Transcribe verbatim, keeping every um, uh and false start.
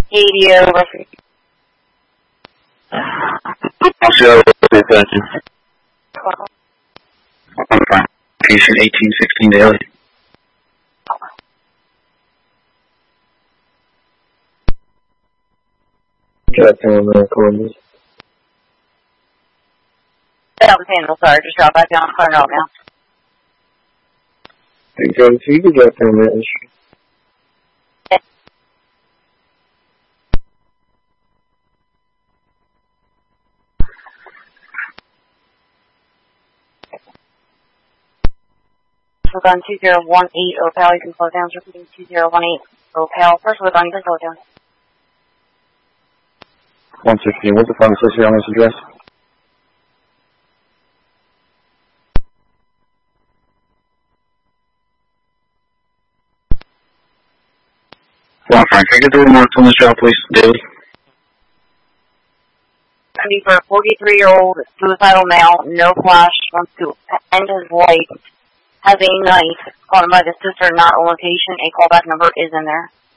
eighty over. Zero, attention. I'm fine. Patient eighteen sixteen daily. Captain on Columbus. Yeah, I'm saying, sorry, just drop back down, clear out now. Hey, Joe, so you can drop down that issue. We're on two zero one eight Opal, you can slow down, repeating two zero one eight Opal. First, we're on, you can slow down. one sixteen, what's the phone associated on this address? Well, Frank, can I get the remarks on this job, please, daily? I mean, for a forty-three-year-old suicidal male, no flash, wants to end his life, has a knife, called him by the sister, not a location, a callback number is in there.